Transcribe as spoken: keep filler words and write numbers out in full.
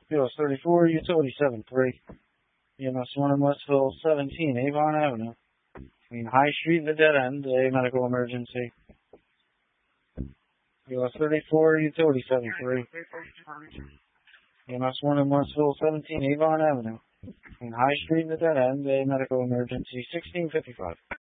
P O S thirty-four, Utility seven three. E M S one in Westville seventeen, Avon Avenue. Between High Street and the dead end, a medical emergency. P O S thirty-four, Utility seven three. E M S one in Westville seventeen, Avon Avenue. Between High Street and the dead end, a medical emergency. sixteen fifty-five.